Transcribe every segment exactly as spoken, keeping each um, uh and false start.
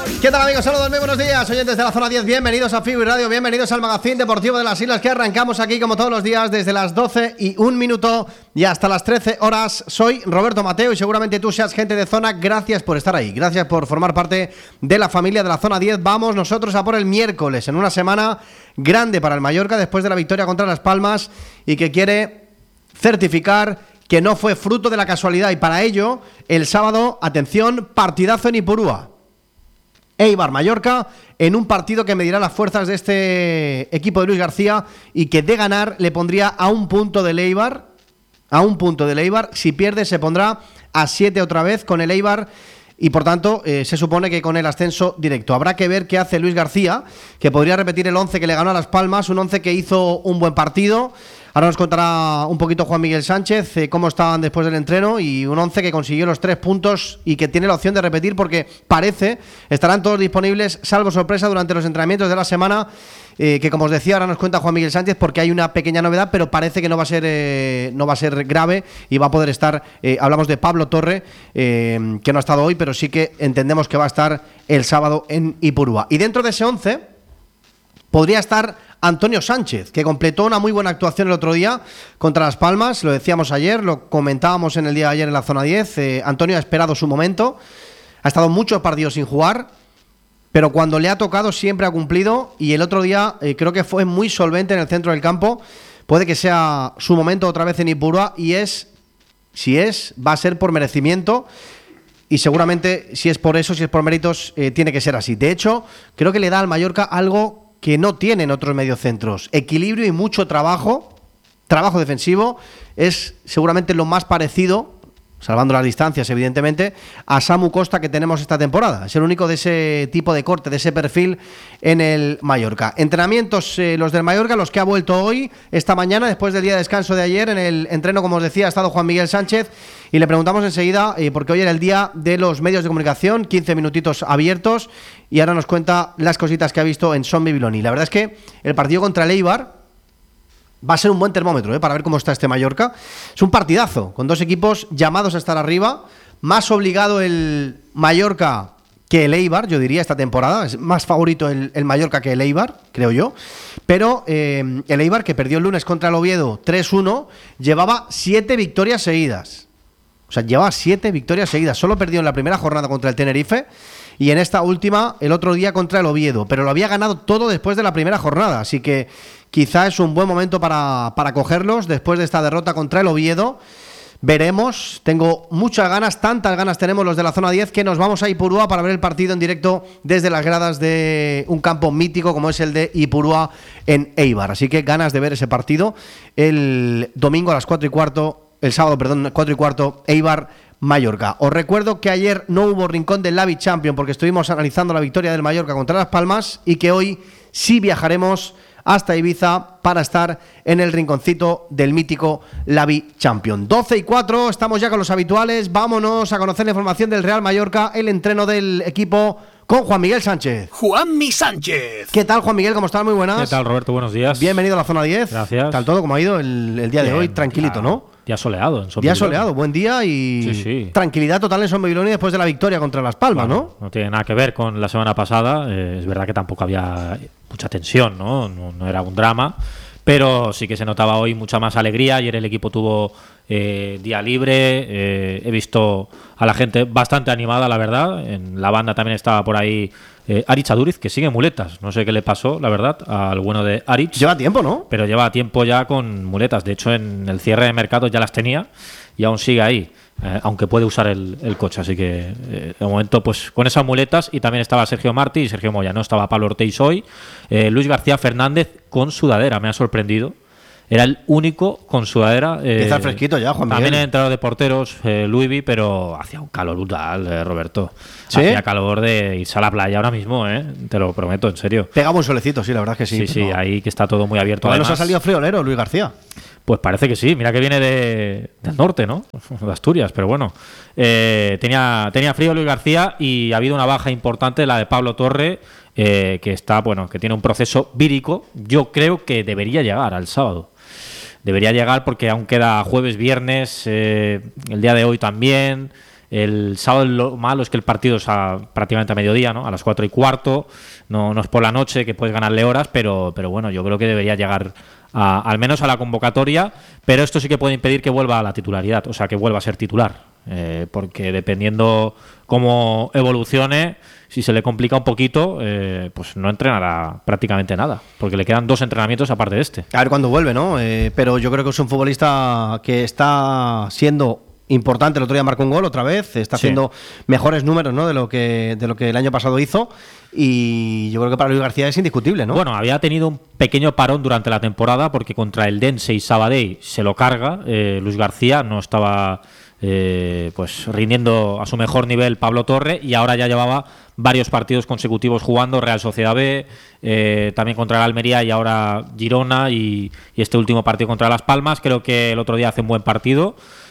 ¿Qué tal, amigos? Saludos, muy buenos días, oyentes de la Zona diez, bienvenidos a Fibu Radio, bienvenidos al Magazín Deportivo de las Islas, que arrancamos aquí como todos los días desde las doce y un minuto y hasta las trece horas. Soy Roberto Mateo y seguramente tú seas gente de zona. Gracias por estar ahí, gracias por formar parte de la familia de la Zona diez. Vamos nosotros a por el miércoles, en una semana grande para el Mallorca después de la victoria contra Las Palmas y que quiere certificar que no fue fruto de la casualidad, y para ello el sábado, atención, partidazo en Ipurúa. Eibar Mallorca, en un partido que medirá las fuerzas de este equipo de Luis García y que de ganar le pondría a un punto del Eibar, a un punto del Eibar. Si pierde se pondrá a siete otra vez con el Eibar y por tanto eh, se supone que con el ascenso directo. Habrá que ver qué hace Luis García, que podría repetir el once que le ganó a Las Palmas, un once que hizo un buen partido. Ahora nos contará un poquito Juan Miguel Sánchez eh, cómo estaban después del entreno, y un once que consiguió los tres puntos y que tiene la opción de repetir porque parece estarán todos disponibles, salvo sorpresa, durante los entrenamientos de la semana, eh, que como os decía, ahora nos cuenta Juan Miguel Sánchez porque hay una pequeña novedad, pero parece que no va a ser eh, no va a ser grave y va a poder estar. Eh, hablamos de Pablo Torre, eh, que no ha estado hoy, pero sí que entendemos que va a estar el sábado en Ipurúa. Y dentro de ese once podría estar Antonio Sánchez, que completó una muy buena actuación el otro día contra Las Palmas. Lo decíamos ayer, lo comentábamos en el día de ayer en la Zona diez. eh, Antonio ha esperado su momento, ha estado muchos partidos sin jugar, pero cuando le ha tocado siempre ha cumplido, y el otro día eh, creo que fue muy solvente en el centro del campo. Puede que sea su momento otra vez en Ipurúa, y es, si es, va a ser por merecimiento. Y seguramente, si es por eso, si es por méritos, eh, tiene que ser así. De hecho, creo que le da al Mallorca algo que no tienen otros mediocentros: equilibrio y mucho trabajo, trabajo defensivo. Es seguramente lo más parecido, salvando las distancias evidentemente, a Samu Costa que tenemos esta temporada. Es el único de ese tipo de corte, de ese perfil en el Mallorca. Entrenamientos eh, los del Mallorca, los que ha vuelto hoy, esta mañana, después del día de descanso de ayer. En el entreno, como os decía, ha estado Juan Miguel Sánchez, y le preguntamos enseguida, eh, porque hoy era el día de los medios de comunicación, quince minutitos abiertos, y ahora nos cuenta las cositas que ha visto en Son Bibiloni. La verdad es que el partido contra el Eibar va a ser un buen termómetro eh, para ver cómo está este Mallorca. Es un partidazo, con dos equipos llamados a estar arriba, más obligado el Mallorca que el Eibar, yo diría, esta temporada. Es más favorito el, el Mallorca que el Eibar, creo yo. Pero eh, el Eibar, que perdió el lunes contra el Oviedo tres uno, llevaba siete victorias seguidas. O sea, llevaba siete victorias seguidas. Solo perdió en la primera jornada contra el Tenerife y en esta última, el otro día, contra el Oviedo. Pero lo había ganado todo después de la primera jornada. Así que quizá es un buen momento para, para cogerlos después de esta derrota contra el Oviedo. Veremos, tengo muchas ganas, tantas ganas tenemos los de la Zona diez, que nos vamos a Ipurúa para ver el partido en directo desde las gradas de un campo mítico como es el de Ipurúa en Eibar. Así que ganas de ver ese partido el domingo a las cuatro y cuarto, el sábado, perdón, cuatro y cuarto, Eibar Mallorca. Os recuerdo que ayer no hubo rincón del Lavi Champion porque estuvimos analizando la victoria del Mallorca contra Las Palmas, y que hoy sí viajaremos hasta Ibiza para estar en el rinconcito del mítico Lavi Champion. doce y cuatro, estamos ya con los habituales. Vámonos a conocer la información del Real Mallorca, el entreno del equipo, con Juan Miguel Sánchez. Juanmi Sánchez. ¿Qué tal, Juan Miguel? ¿Cómo estás? Muy buenas. ¿Qué tal, Roberto? Buenos días. Bienvenido a la Zona diez. Gracias. ¿Qué tal todo? ¿Cómo ha ido el, el día Bien, de hoy? Tranquilito, ya, ¿no? Día soleado. En Día soleado, buen día y sí, sí. tranquilidad total en Son Bibiloni después de la victoria contra Las Palmas, bueno, ¿no? No tiene nada que ver con la semana pasada. Eh, es verdad que tampoco había mucha tensión, ¿no? ¿no? No era un drama, pero sí que se notaba hoy mucha más alegría. Ayer el equipo tuvo eh, día libre. Eh, he visto a la gente bastante animada, la verdad. En la banda también estaba por ahí eh, Aritz Aduriz, que sigue muletas. No sé qué le pasó, la verdad, al bueno de Aritz. Lleva tiempo, ¿no? Pero lleva tiempo ya con muletas. De hecho, en el cierre de mercado ya las tenía y aún sigue ahí, eh, aunque puede usar el, el coche. Así que, eh, de momento, pues con esas muletas. Y también estaba Sergio Martí y Sergio Moya. No estaba Pablo Ortiz hoy. Eh, Luis García Fernández con sudadera, me ha sorprendido. Era el único con sudadera. Eh, Empieza fresquito ya, Juan Miguel. También el entrenador de porteros, eh, Luivi, pero hacía un calor brutal, eh, Roberto. ¿Sí? Hacía calor de irse a la playa ahora mismo, eh, te lo prometo, en serio. Pegaba un solecito, sí, la verdad es que sí. Sí, sí, no. ahí que está todo muy abierto. Además, Además, nos ha salido friolero Luis García. Pues parece que sí, mira que viene de, del norte, ¿no? De Asturias, pero bueno. Eh, tenía, tenía frío Luis García y ha habido una baja importante, la de Pablo Torre, eh, que está, bueno, que tiene un proceso vírico. Yo creo que debería llegar al sábado. Debería llegar porque aún queda jueves, viernes, eh, el día de hoy también. El sábado lo malo es que el partido es a, prácticamente a mediodía, ¿no? A las cuatro y cuarto, no, no es por la noche, que puedes ganarle horas, pero, pero bueno, yo creo que debería llegar a, al menos a la convocatoria, pero esto sí que puede impedir que vuelva a la titularidad, o sea, que vuelva a ser titular, eh, porque dependiendo cómo evolucione, si se le complica un poquito, eh, pues no entrenará prácticamente nada, porque le quedan dos entrenamientos aparte de este. A ver cuándo vuelve, ¿no? Eh, pero yo creo que es un futbolista que está siendo importante. El otro día marcó un gol otra vez, está haciendo sí. mejores números, ¿no? de lo que de lo que el año pasado hizo, y yo creo que para Luis García es indiscutible, ¿no? Bueno, había tenido un pequeño parón durante la temporada porque contra el Dense y Sabadell se lo carga. eh, Luis García no estaba eh, pues rindiendo a su mejor nivel Pablo Torre, y ahora ya llevaba varios partidos consecutivos jugando, Real Sociedad B, eh, también contra el Almería y ahora Girona, y, y este último partido contra Las Palmas. Creo que el otro día hace un buen partido.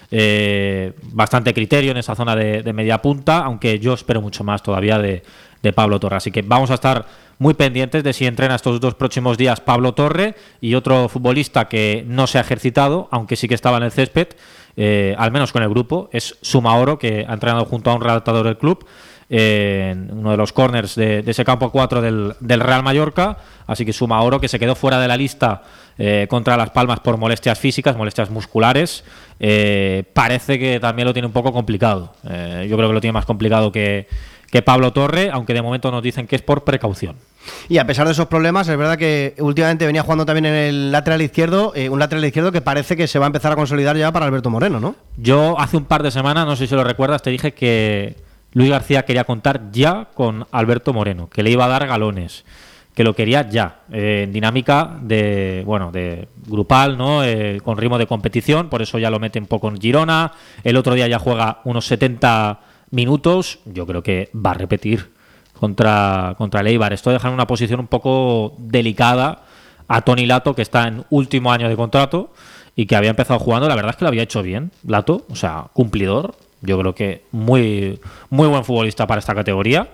Eh, bastante criterio en esa zona de, de media punta, aunque yo espero mucho más todavía de, de Pablo Torre, así que vamos a estar muy pendientes de si entrena estos dos próximos días Pablo Torre. Y otro futbolista que no se ha ejercitado, aunque sí que estaba en el césped, eh, al menos con el grupo, es Sumaoro, que ha entrenado junto a un redactador del club eh, en uno de los corners de, de ese campo cuatro del, del Real Mallorca. Así que Sumaoro, que se quedó fuera de la lista eh, contra Las Palmas por molestias físicas, molestias musculares, eh, parece que también lo tiene un poco complicado. Eh, yo creo que lo tiene más complicado que, que Pablo Torre, aunque de momento nos dicen que es por precaución. Y a pesar de esos problemas, es verdad que últimamente venía jugando también en el lateral izquierdo, eh, un lateral izquierdo que parece que se va a empezar a consolidar ya para Alberto Moreno, ¿no? Yo hace un par de semanas, no sé si lo recuerdas, te dije que Luis García quería contar ya con Alberto Moreno, que le iba a dar galones, que lo quería ya, eh, en dinámica de, bueno, de grupal, ¿no? Eh, con ritmo de competición, por eso ya lo mete un poco en Girona. El otro día ya juega unos setenta minutos, yo creo que va a repetir contra, contra el Eibar. Esto deja en una posición un poco delicada a Toni Lato, que está en último año de contrato y que había empezado jugando. La verdad es que lo había hecho bien, Lato, o sea, cumplidor. Yo creo que muy, muy buen futbolista para esta categoría.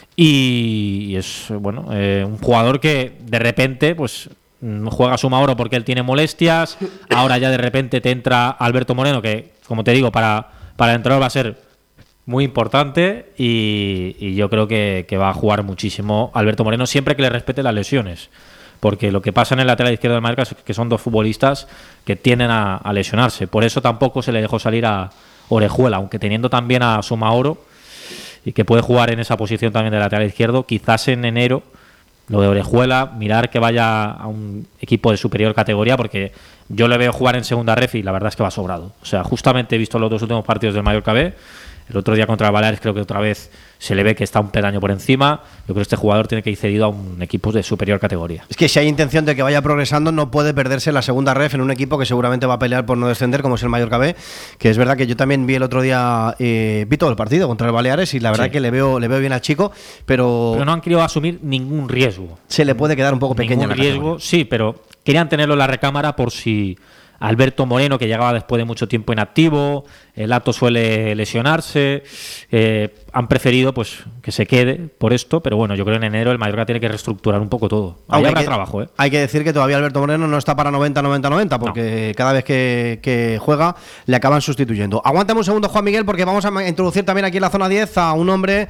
Y es bueno eh, un jugador que de repente pues juega Sumaoro porque él tiene molestias. Ahora ya de repente te entra Alberto Moreno, que como te digo, para, para el entrenador va a ser muy importante, y, y yo creo que, que va a jugar muchísimo Alberto Moreno, siempre que le respete las lesiones, porque lo que pasa en el lateral izquierdo del Mallorca es que son dos futbolistas que tienden a, a lesionarse. Por eso tampoco se le dejó salir a Orejuela, aunque teniendo también a Sumaoro, y que puede jugar en esa posición también de lateral izquierdo. Quizás en enero lo de Orejuela, mirar que vaya a un equipo de superior categoría, porque yo le veo jugar en segunda ref y la verdad es que va sobrado. O sea, justamente he visto los dos últimos partidos del Mallorca B. El otro día contra el Baleares creo que otra vez se le ve que está un peldaño por encima. Yo creo que este jugador tiene que ir cedido a un equipo de superior categoría. Es que si hay intención de que vaya progresando, no puede perderse la segunda ref en un equipo que seguramente va a pelear por no descender, como es el Mallorca B, que es verdad que yo también vi el otro día, eh, vi todo el partido contra el Baleares y la verdad sí. que le veo, le veo bien al chico, pero... Pero no han querido asumir ningún riesgo. Se le puede quedar un poco pequeño. Ningún riesgo, sí, pero querían tenerlo en la recámara por si... Alberto Moreno, que llegaba después de mucho tiempo inactivo, el Lato suele lesionarse, eh, han preferido pues que se quede por esto, pero bueno, yo creo que en enero el Mallorca tiene que reestructurar un poco todo. Ahí habrá que, trabajo, ¿eh? Hay que decir que todavía Alberto Moreno no está para noventa noventa noventa, porque no. cada vez que, que juega le acaban sustituyendo. Aguántame un segundo, Juan Miguel, porque vamos a introducir también aquí en la zona diez a un hombre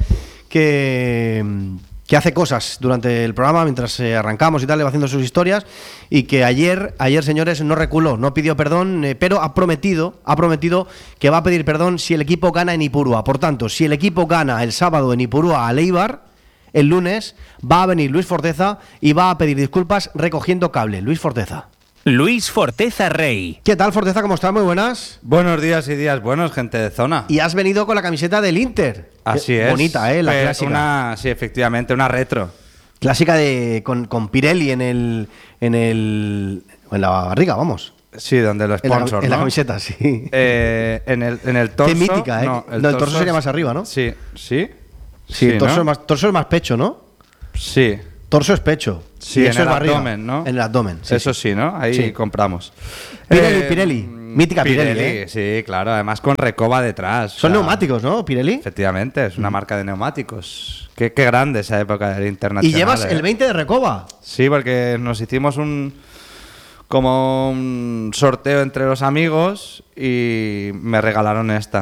que... que hace cosas durante el programa mientras eh, arrancamos y tal, le va haciendo sus historias, y que ayer, ayer señores, no reculó, no pidió perdón, eh, pero ha prometido, ha prometido que va a pedir perdón si el equipo gana en Ipurúa. Por tanto, si el equipo gana el sábado en Ipurúa al Eibar, el lunes va a venir Luis Forteza y va a pedir disculpas recogiendo cable. Luis Forteza. Luis Forteza Rey. ¿Qué tal, Forteza? ¿Cómo estás? Muy buenas. Buenos días y días buenos, gente de zona. Y has venido con la camiseta del Inter. Así es. Bonita, ¿eh? La pues clásica. Una, sí, efectivamente, una retro. Clásica de con, con Pirelli en el, en el en la barriga, vamos. Sí, donde lo sponsor, en la, en ¿no? la camiseta, sí. Eh, en, el, en el torso. Qué mítica, ¿eh? No, el, no, torso, el torso sería más arriba, ¿no? Sí, sí. Sí, el torso, ¿no? es más, torso es más pecho, ¿no? Sí. Torso es pecho. Sí, y en eso el es abdomen, barriga. ¿no? En el abdomen. Sí, eso sí, ¿no? Ahí sí. compramos. Pirelli, eh, Pirelli. Mítica Pirelli, Pirelli, ¿eh? sí, claro. Además con recoba detrás. Son o sea, neumáticos, ¿no, Pirelli? Efectivamente, es una mm. marca de neumáticos. Qué, qué grande esa época del internacional. Y llevas ¿eh? el veinte de recoba. Sí, porque nos hicimos un... como un sorteo entre los amigos y me regalaron esta.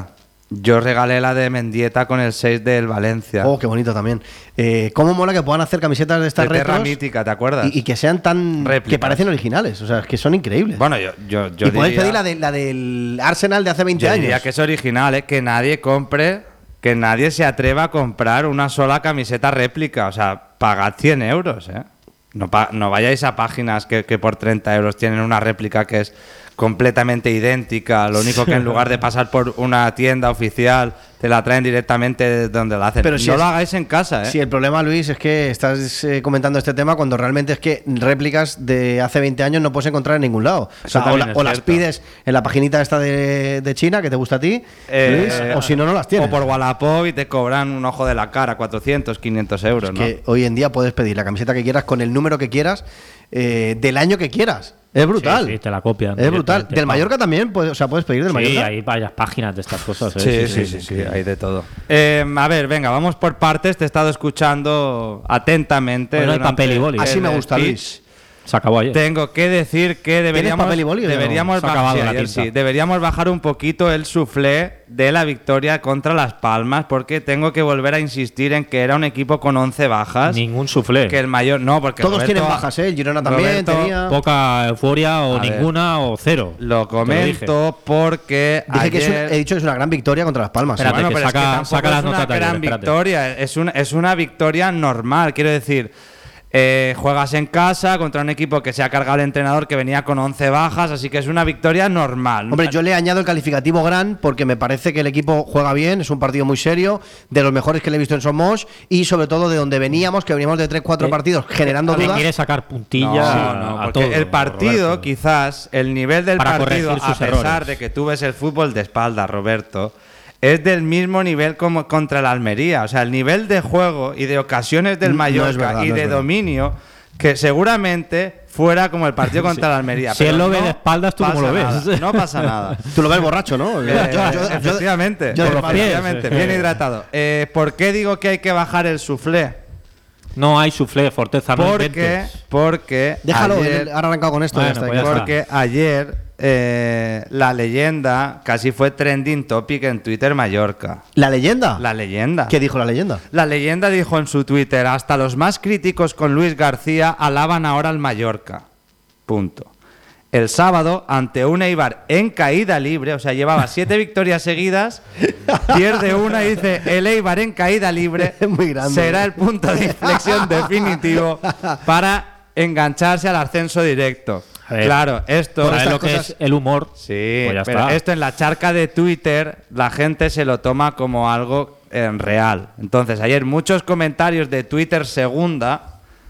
Yo regalé la de Mendieta con el seis del Valencia. Oh, qué bonito también. Eh, ¿Cómo mola que puedan hacer camisetas de estas de Terra retros Mítica, ¿te acuerdas? y, y que sean tan... Réplicas. que parecen originales? O sea, es que son increíbles. Bueno, yo, yo, yo y podéis diría- pedir la, de, la del Arsenal de hace veinte Yo años. diría que es original, ¿eh? Que nadie compre, que nadie se atreva a comprar una sola camiseta réplica. O sea, pagad cien euros, ¿eh? No, pa- no vayáis a páginas que, que por treinta euros tienen una réplica que es completamente idéntica. Lo único que en lugar de pasar por una tienda oficial, te la traen directamente de donde la hacen. Pero si no es- lo hagáis en casa, ¿eh? Sí, el problema, Luis, es que estás eh, comentando este tema cuando realmente es que réplicas de hace veinte años no puedes encontrar en ningún lado. O, Eso sea, o, también la- es o las cierto. pides en la paginita esta de, de China, que te gusta a ti, Eh, Luis, o si no, no las tienes. O por Wallapop y te cobran un ojo de la cara, cuatrocientos, quinientos euros, ¿no? Que hoy en día puedes pedir la camiseta que quieras con el número que quieras, eh, del año que quieras. Es brutal. Sí, sí, te la copian. Es brutal. directamente. Del Mallorca también, puedes, o sea, puedes pedir del Sí, Mallorca. hay varias páginas de estas cosas. ¿eh? Sí, sí, sí, sí, hay de todo. Eh, a ver, venga, vamos por partes. Te he estado escuchando atentamente. Bueno, hay durante papel y boli. Así el me gusta, speech. Luis. Se acabó ayer. Tengo que decir que deberíamos, papel y boli o ya no? deberíamos, Se ha ba- acabado sí, la ayer tinta. sí, deberíamos bajar un poquito el suflé de la victoria contra Las Palmas, porque tengo que volver a insistir en que era un equipo con once bajas. Ningún suflé. Que el mayor. No, porque Todos Roberto- tienen bajas, ¿eh? El Girona también Roberto- tenía. Poca euforia o A ver. ninguna o cero. Lo Te dije. comento porque. Dije que es ayer- una- he dicho que es una gran victoria contra Las Palmas. Espérate, Bueno, que pero es saca- que tampoco saca las es una notas de ayer, gran espérate. victoria, es una, es una victoria normal, quiero decir. Eh, juegas en casa contra un equipo que se ha cargado el entrenador que venía con once bajas, así que es una victoria normal. Hombre, yo le añado el calificativo gran porque me parece que el equipo juega bien, es un partido muy serio, de los mejores que le he visto en Somos y sobre todo de donde veníamos, que veníamos de tres cuatro Eh, partidos generando Le dudas. quiere sacar puntilla No, no, a porque todo, el partido, Roberto. quizás, el nivel del Para partido, corregir a sus pesar errores. de que tú ves el fútbol de espalda, Roberto, es del mismo nivel como contra el Almería. O sea, el nivel de juego y de ocasiones del No es Mallorca verdad, y no es de verdad. dominio, que seguramente fuera como el partido contra el Almería. Si pero él lo ve no de espaldas, ¿tú cómo pasa lo ves? nada, no pasa nada. Tú lo ves borracho, ¿no? Eh, efectivamente, yo- Por los pies. efectivamente, bien hidratado. Eh, ¿Por qué digo que hay que bajar el suflé? No hay suflé, Forteza, no Porque, inventes. porque Déjalo, ayer- él ha arrancado con esto. Bueno, ya está, pues ya ya está. Porque ayer eh, la leyenda casi fue trending topic en Twitter Mallorca. ¿La leyenda? La leyenda. ¿Qué dijo la leyenda? La leyenda dijo en su Twitter: hasta los más críticos con Luis García alaban ahora al Mallorca. Punto. El sábado, ante un Eibar en caída libre, o sea, llevaba siete victorias seguidas, pierde una y dice: el Eibar en caída libre Es muy grande. será el punto de inflexión definitivo para engancharse al ascenso directo. A ver, Claro, esto... ¿Sabes estas lo que cosas- es el humor? Sí, Pues ya pero está. esto en la charca de Twitter la gente se lo toma como algo eh, real. Entonces, ayer muchos comentarios de Twitter segunda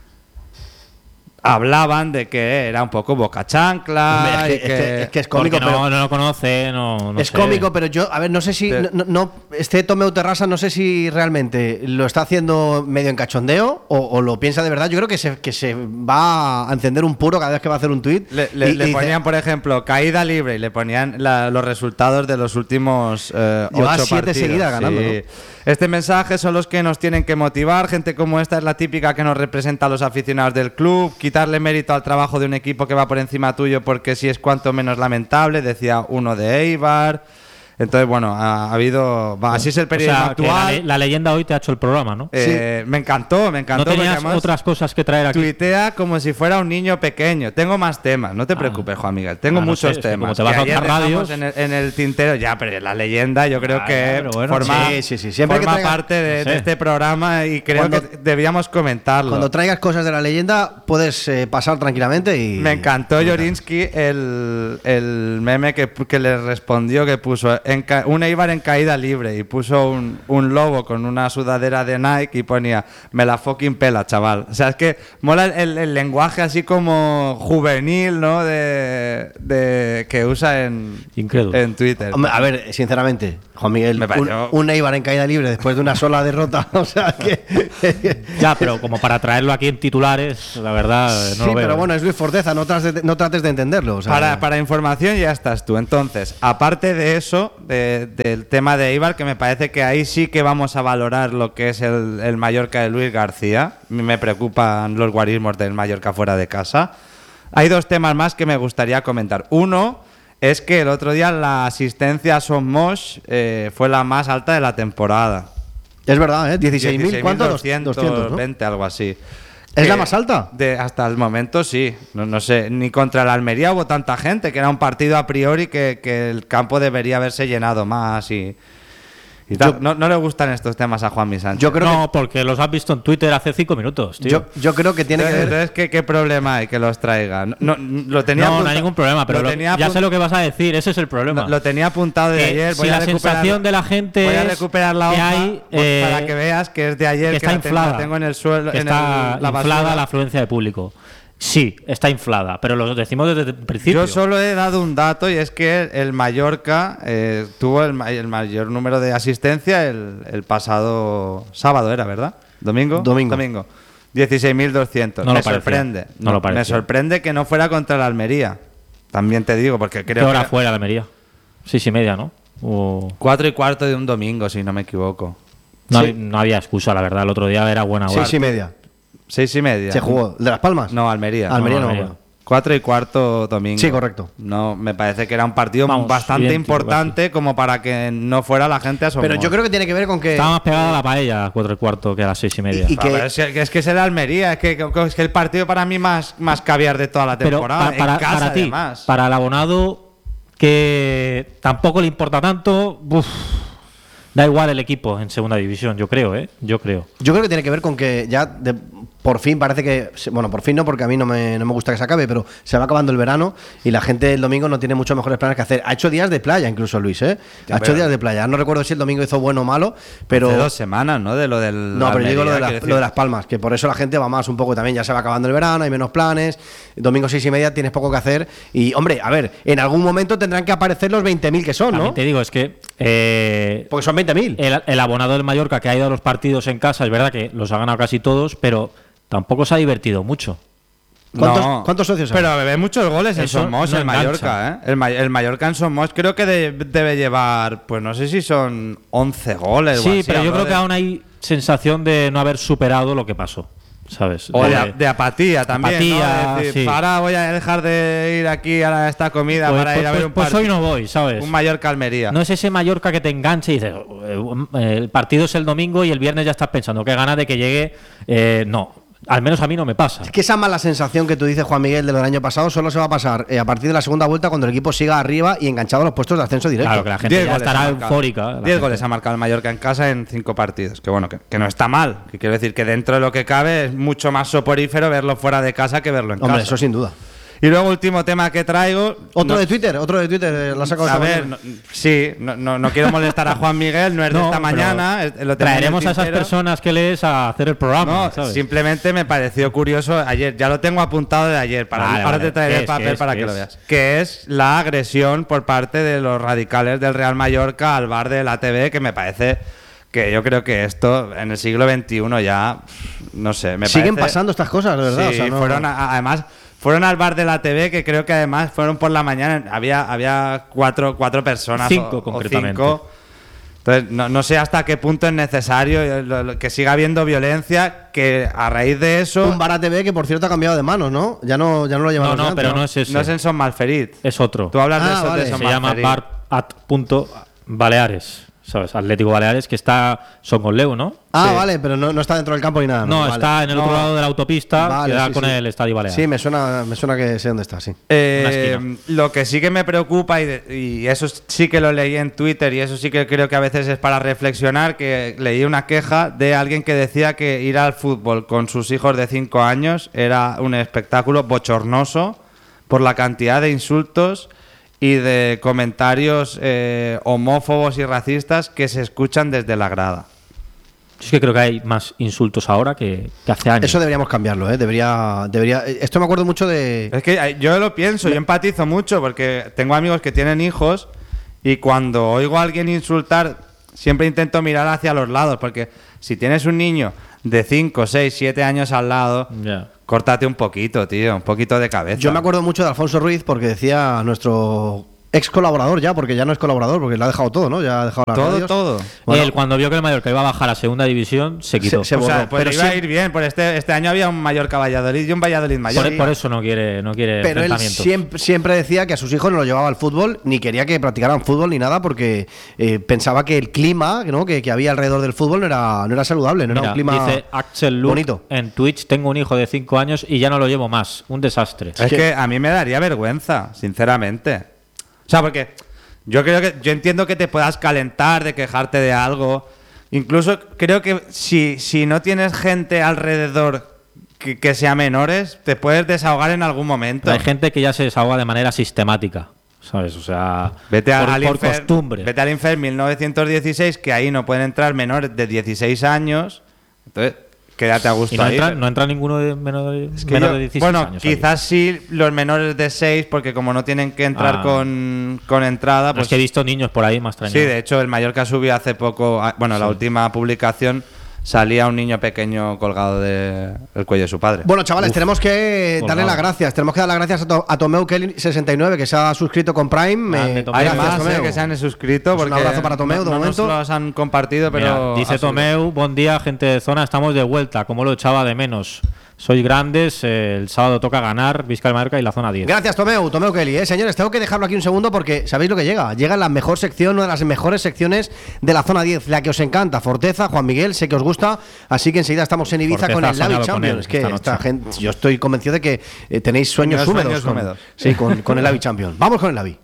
hablaban de que era un poco boca chancla. Hombre, y es, que, es que- es que es cómico, Porque no, pero. no lo conoce, no, no es sé. cómico, pero yo, a ver, no sé si. Te- No, no- este Tomeu Terrassa, no sé si realmente lo está haciendo medio en cachondeo o, o lo piensa de verdad. Yo creo que se, que se va a encender un puro cada vez que va a hacer un tuit. Le, le- y- le y dice, ponían, por ejemplo, caída libre y le ponían la- los resultados de los últimos eh, Lleva ocho siete partidos. seguidas ganando, Sí. Este mensaje son los que nos tienen que motivar. Gente como esta es la típica que nos representa a los aficionados del club. Quitarle mérito al trabajo de un equipo que va por encima tuyo porque sí es cuanto menos lamentable, decía uno de Eibar. Entonces, bueno, ha, ha habido... va, así es el O periodismo sea, que la, actual. le- la leyenda hoy te ha hecho el programa, ¿no? Eh, Me encantó, me encantó. ¿No tenías porque además otras cosas que traer aquí? Tuitea como si fuera un niño pequeño. Tengo más temas, no te preocupes, Juan Miguel. Tengo Ah, no muchos sé, es que temas. como te vas que a ayer otras dejamos radios- en el, en el tintero, ya, pero la leyenda yo creo Ah, que ya, pero bueno, forma, sí, sí, sí. Siempre que forma traiga- parte de, no sé. de este programa y creo Cuando- que debíamos comentarlo. Cuando traigas cosas de la leyenda, puedes eh, pasar tranquilamente y. Me encantó Jorinsky el, el meme que, que le respondió, que puso en ca- un Eibar en caída libre y puso un, un lobo con una sudadera de Nike y ponía me la fucking pela, chaval. O sea, es que mola el, el lenguaje así como juvenil, ¿no? De, de que usa en, Incrédulo. en Twitter. Hombre, a ver, sinceramente, Juan Miguel, Me un, pareció- un Eibar en caída libre después de una sola derrota. O sea que. Ya, pero como para traerlo aquí en titulares, la verdad, no sí, lo veo. pero bueno, es Luis Forteza, no trates de, no trates de entenderlo. O sea, Para, para información ya estás tú. Entonces, aparte de eso, de- del tema de Eibar, que me parece que ahí sí que vamos a valorar lo que es el, el Mallorca de Luis García. Me preocupan los guarismos del Mallorca fuera de casa. Hay dos temas más que me gustaría comentar. Uno es que el otro día la asistencia a Son Moix eh, fue la más alta de la temporada. Es verdad, ¿eh? dieciséis mil, ¿cuánto? doscientos veinte, ¿no? Algo así. ¿Es Eh, la más alta? De, hasta el momento sí. No, no sé, ni contra la Almería hubo tanta gente, que era un partido a priori que, que el campo debería haberse llenado más y, y tal. Yo- no, no le gustan estos temas a Juanmi Sánchez. Yo creo No, porque los has visto en Twitter hace cinco minutos, que, tío. yo, yo creo que tiene que Entonces, ver... entonces, ¿qué, qué problema hay que los traiga? No, no, lo tenía no, no apunta- hay ningún problema, pero lo lo- tenía ya apun- sé lo que vas a decir, ese es el problema. Lo, lo tenía apuntado de Que ayer. si voy a la recuperar- sensación de la gente voy a es recuperar la que hoja hay, pues, eh, para que veas que es de ayer, que está la ten- inflada. la tengo en el suelo, que en está el- la inflada basura. la afluencia de público. Sí, está inflada, pero lo decimos desde el principio. Yo solo he dado un dato y es que el Mallorca eh, tuvo el, ma- el mayor número de asistencia el, el pasado sábado, ¿era verdad? ¿Domingo? Domingo. Domingo. dieciséis mil doscientos. No lo me parecía. sorprende. No lo me parecía. sorprende que no fuera contra la Almería. También te digo, porque ¿Qué creo hora que fuera de Almería? Seis y media, ¿no? O- cuatro y cuarto de un domingo, si no me equivoco. No, Sí. hab- no había excusa, la verdad. El otro día era buena hora. Seis y media. Seis y media. ¿Se jugó? ¿De Las Palmas? No, Almería. Almería no, Almería. bueno. Cuatro y cuarto domingo. Sí, correcto. No, me parece que era un partido Vamos, bastante idéntico, importante como para que no fuera la gente a Pero yo creo que tiene que ver con que... Estaba más pegada a la paella a cuatro y cuarto que a las seis y media. Y- y A que- ver, es, que, es que es el Almería, es que, que- es que el partido para mí más, más caviar de toda la Pero temporada. pa- para, en casa, para ti, además. para el abonado que tampoco le importa tanto, uf, da igual el equipo en segunda división, yo creo, ¿eh? Yo creo. Yo creo que tiene que ver con que ya de- por fin parece que, bueno, por fin no, porque a mí no me, no me gusta que se acabe, pero se va acabando el verano y la gente el domingo no tiene muchos mejores planes que hacer. Ha hecho días de playa incluso Luis, ¿eh? Ya, Ha hecho pero- días de playa. No recuerdo si el domingo hizo bueno o malo, pero... Hace dos semanas, ¿no? De lo del. No, pero yo digo lo de, Almería, las, quiero lo de decir. Las Palmas, que por eso la gente va más un poco también. Ya se va acabando el verano, hay menos planes. Domingo seis y media tienes poco que hacer. Y, hombre, a ver, en algún momento tendrán que aparecer los veinte mil que son, También ¿no? te digo, es que eh, Porque son veinte mil. el, el abonado del Mallorca que ha ido a los partidos en casa, es verdad que los ha ganado casi todos, pero tampoco se ha divertido mucho. ¿Cuántos, No, ¿cuántos socios hay? Pero ve muchos goles en Eso Somos, no el engancha. Mallorca, ¿eh? El, Ma- el Mallorca en Somos creo que de- debe llevar, pues no sé si son once goles. o Sí, así, pero yo hablo creo de- que aún hay sensación de no haber superado lo que pasó, ¿sabes? O de, De- de apatía también. Apatía, ¿no? De decir, sí. Ahora voy a dejar de ir aquí a esta comida pues, para ir a pues- ver un, pues partido hoy no voy, ¿sabes? un Mallorca-Almería. No es ese Mallorca que te enganche y dices, "Eh, el partido es el domingo y el viernes ya estás pensando, qué ganas de que llegue. Eh, no, al menos a mí no me pasa. Es que esa mala sensación que tú dices, Juan Miguel, de lo del año pasado, solo se va a pasar eh, a partir de la segunda vuelta cuando el equipo siga arriba y enganchado a los puestos de ascenso directo. Claro, que la gente Diez ya goles estará ha marcado. eufórica. la Diez gente. goles ha marcado el Mallorca en casa en cinco partidos. Que bueno, que, que no está mal. Que quiero decir que dentro de lo que cabe es mucho más soporífero verlo fuera de casa que verlo en Hombre, casa. eso sin duda. Y luego, último tema que traigo. Otro no- de Twitter, otro de Twitter, eh, lo ha sacado A esta ver, mañana. no- sí, no, no, no quiero molestar a Juan Miguel, no es de No, esta pero mañana. es- lo tenía en el Traeremos a esas tintero. personas que lees a hacer el programa. No, ¿sabes? simplemente me pareció curioso ayer, ya lo tengo apuntado de ayer, para, Vale, ahora vale. te traeré ¿Qué el es, papel qué es, para qué que lo es? veas. Que es la agresión por parte de los radicales del Real Mallorca al bar de la T V, que me parece que yo creo que esto en el siglo veintiuno ya, no sé, me Siguen parece- pasando estas cosas, de verdad. Sí, o sea, no- fueron a- además fueron al bar de la T V, que creo que además fueron por la mañana, había había cuatro, cuatro personas Cinco, o- o concretamente. cinco. Entonces, no, no sé hasta qué punto es necesario eh, lo- lo- que siga habiendo violencia, que a raíz de eso Un bar A T V que, por cierto, ha cambiado de manos, ¿no? Ya no, ya no lo llevan No, los de no, antes, pero no es ese. no es en Son Malferit. Es otro. Tú hablas de Ah, eso vale. de Son Se llama Malferit. Bar at punto Baleares. ¿Sabes? Atlético Baleares, que está Songolleu, ¿no? Ah, Sí. vale, pero no, no está dentro del campo ni nada. No, vale. está en el No. otro lado de la autopista, Vale, que da sí, con sí. el Estadio Baleares. Sí, me suena, me suena que sé dónde está, sí. Eh, Una esquina. lo que sí que me preocupa, y, de- y eso sí que lo leí en Twitter, y eso sí que creo que a veces es para reflexionar, que leí una queja de alguien que decía que ir al fútbol con sus hijos de cinco años era un espectáculo bochornoso por la cantidad de insultos y de comentarios eh, homófobos y racistas que se escuchan desde la grada. Yo es que creo que hay más insultos ahora que, que hace años. Eso deberíamos cambiarlo, ¿eh? Debería, debería. Esto me acuerdo mucho de. Es que eh, yo lo pienso, yo empatizo mucho porque tengo amigos que tienen hijos y cuando oigo a alguien insultar siempre intento mirar hacia los lados porque si tienes un niño de cinco, seis, siete años al lado, Ya. córtate un poquito, tío, un poquito de cabeza. Yo me acuerdo mucho de Alfonso Ruiz porque decía nuestro ex colaborador ya, porque ya no es colaborador, porque le ha dejado todo, ¿no? Ya ha dejado las Todo, radios. todo. Bueno, Él, cuando vio que el Mallorca iba a bajar a segunda división, se quitó. Se- se O sea, borró, pues pero iba a siempre- ir bien, por este, este año había un Mallorca Valladolid y un Valladolid por, Mallorca. por eso no quiere, no quiere pero él enfrentamientos. siempre, siempre decía que a sus hijos no lo llevaba al fútbol, ni quería que practicaran fútbol ni nada, porque eh, pensaba que el clima, ¿no? que, que había alrededor del fútbol no era, no era saludable, no Mira, era un clima dice Axel Luke bonito. en Twitch: tengo un hijo de cinco años y ya no lo llevo más. Un desastre. Es que a mí me daría vergüenza, sinceramente. O sea, porque yo creo que yo entiendo que te puedas calentar de quejarte de algo. Incluso creo que si, si no tienes gente alrededor que, que sea menores, te puedes desahogar en algún momento. Hay gente que ya se desahoga de manera sistemática, ¿sabes? O sea, Vete a- por, al por Infer- costumbre. Vete al Infer mil novecientos dieciséis, que ahí no pueden entrar menores de dieciséis años. Entonces, quédate a gusto Y no ahí. entra, pero- no entra ninguno de menos de, Es que menos yo- de dieciséis bueno, años. ahí. quizás sí los menores de seis, porque como no tienen que entrar Ah. con, con entrada, No, pues es que he visto niños por ahí más sí, extraños. de hecho el Mallorca subió hace poco, ah, bueno, la Sí. última publicación salía un niño pequeño colgado del cuello de su padre. Bueno, chavales, Uf, tenemos que darle colgado. las gracias. Tenemos que dar las gracias a, to- a Tomeu Kelly sesenta y nueve, que se ha suscrito con Prime. Grande, Eh, Tomeu. Hay gracias, más eh, Tomeu. que se han suscrito Pues un porque abrazo para Tomeu, no, de no momento. nos los han compartido, pero Mira, dice ha subido. Tomeu: buen día, gente de zona, estamos de vuelta, como lo echaba de menos. Sois grandes, eh, el sábado toca ganar, Vizca el Mallorca y la zona diez. Gracias, Tomeu, Tomeu Kelly. Eh. Señores, tengo que dejarlo aquí un segundo porque ¿sabéis lo que llega? Llega la mejor sección, una de las mejores secciones de la zona diez, la que os encanta. Forteza, Juan Miguel, sé que os gusta, así que enseguida estamos en Ibiza Forteza con ha el Lavi soñado con Champions. él Es que esta esta noche. gente, yo estoy convencido de que eh, tenéis sueños Sueños húmedos. con- húmedos. Sí, con, con el Lavi Champions. Vamos con el Lavi.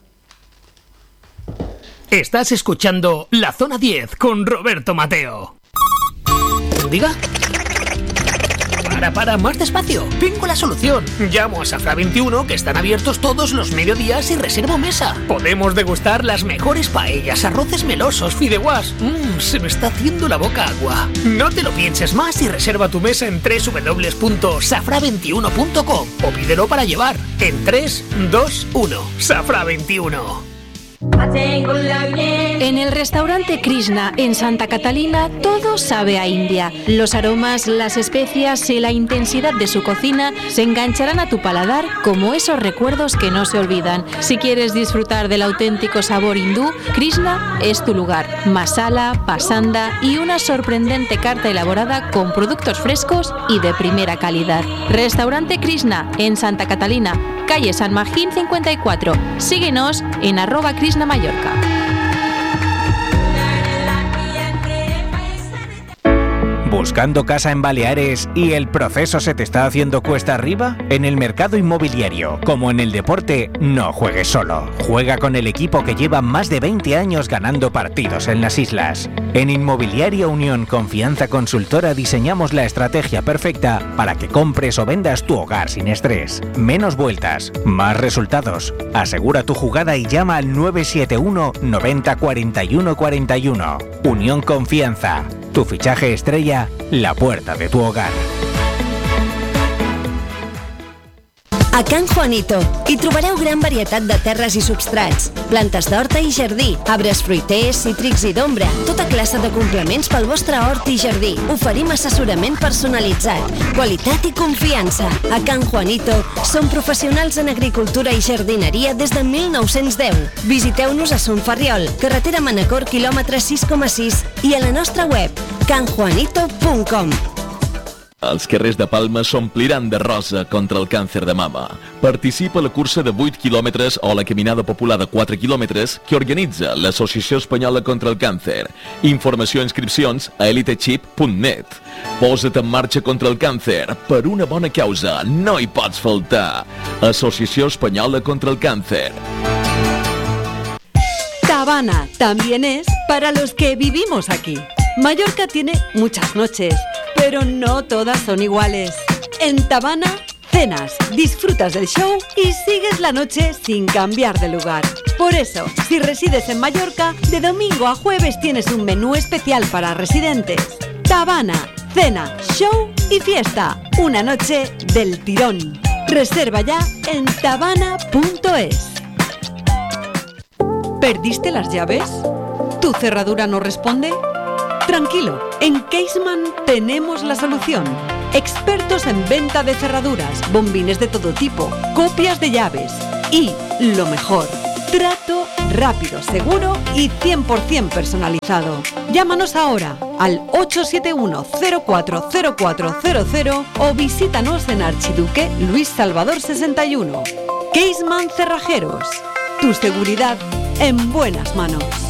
Estás escuchando La Zona diez con Roberto Mateo. ¿Diga? Para, para, más despacio. Tengo la solución. Llamo a Safra veintiuno, que están abiertos todos los mediodías, y reservo mesa. Podemos degustar las mejores paellas, arroces melosos, fideuás. Mmm, se me está haciendo la boca agua. No te lo pienses más y reserva tu mesa en doble u doble u doble u punto safra veintiuno punto com o pídelo para llevar en tres, dos, uno. Safra veintiuno. En el restaurante Krishna en Santa Catalina todo sabe a India. Los aromas, las especias y la intensidad de su cocina se engancharán a tu paladar como esos recuerdos que no se olvidan. Si quieres disfrutar del auténtico sabor hindú, Krishna es tu lugar. Masala, pasanda y una sorprendente carta elaborada con productos frescos y de primera calidad. Restaurante Krishna en Santa Catalina, calle San Magín cincuenta y cuatro. Síguenos en arroba Krishna Mallorca. ¿Buscando casa en Baleares y el proceso se te está haciendo cuesta arriba? En el mercado inmobiliario, como en el deporte, no juegues solo. Juega con el equipo que lleva más de veinte años ganando partidos en las islas. En Inmobiliaria Unión Confianza Consultora diseñamos la estrategia perfecta para que compres o vendas tu hogar sin estrés. Menos vueltas, más resultados. Asegura tu jugada y llama al nueve siete uno noventa cuarenta y uno cuarenta y uno. Unión Confianza. Tu fichaje estrella, la puerta de tu hogar. A Can Juanito hi trobareu gran varietat de terres i substrats, plantes d'horta i jardí, arbres fruiters, cítrics i d'ombra, tota classe de complements pel vostre hort i jardí. Oferim assessorament personalitzat, qualitat i confiança. A Can Juanito som professionals en agricultura i jardineria des de mil nou-cents deu. Visiteu-nos a Son Ferriol, carretera Manacor, quilòmetre sis coma sis, i a la nostra web can juanito punt com. Els carrers de Palma s'ompliran de rosa contra el càncer de mama. Participa a la cursa de vuit quilòmetres o la caminada popular de quatre quilòmetres que organitza l'Associació Espanyola contra el Càncer. Informació i inscripcions a elitechip punt net. Posa't en marxa contra el càncer per una bona causa. No hi pots faltar. Associació Espanyola contra el Càncer. Tabana también es para los que vivimos aquí. Mallorca tiene muchas noches, pero no todas son iguales. En Tabana, cenas, disfrutas del show y sigues la noche sin cambiar de lugar. Por eso, si resides en Mallorca, de domingo a jueves tienes un menú especial para residentes. Tabana, cena, show y fiesta. Una noche del tirón. Reserva ya en tabana punto es. ¿Perdiste las llaves? ¿Tu cerradura no responde? Tranquilo, en Caseman tenemos la solución. Expertos en venta de cerraduras, bombines de todo tipo, copias de llaves y, lo mejor, Trato rápido, seguro y cien por ciento personalizado. Llámanos ahora al ocho siete uno cero cuatro cero cuatro cero cero o visítanos en Archiduque Luis Salvador sesenta y uno. Caseman Cerrajeros. Tu seguridad en buenas manos.